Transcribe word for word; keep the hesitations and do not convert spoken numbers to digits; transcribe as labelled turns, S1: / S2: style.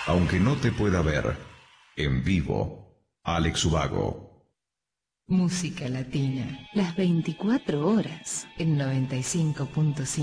S1: Aunque no te pueda ver, en vivo, Alex Ubago.
S2: Música latina, las veinticuatro horas, en noventa y cinco punto cinco.